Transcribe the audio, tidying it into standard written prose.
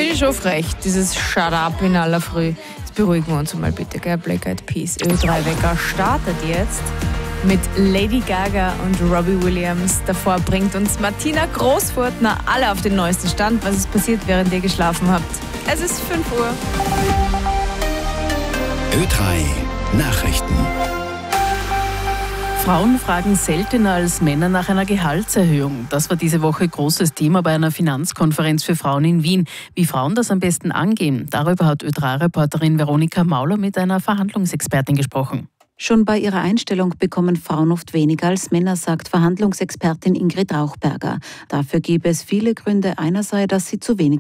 Bin ich schon frech, dieses Shut Up in aller Früh. Jetzt beruhigen wir uns mal bitte, gell? Black Eyed Peas. Ö3-Wecker startet jetzt mit Lady Gaga und Robbie Williams. Davor bringt uns Martina Großfurtner alle auf den neuesten Stand, was ist passiert, während ihr geschlafen habt. Es ist 5 Uhr. Ö3 Nachrichten. Frauen fragen seltener als Männer nach einer Gehaltserhöhung. Das war diese Woche großes Thema bei einer Finanzkonferenz für Frauen in Wien. Wie Frauen das am besten angehen, darüber hat Ö3-Reporterin Veronika Mauler mit einer Verhandlungsexpertin gesprochen. Schon bei ihrer Einstellung bekommen Frauen oft weniger als Männer, sagt Verhandlungsexpertin Ingrid Rauchberger. Dafür gebe es viele Gründe. Einer sei, dass sie zu wenig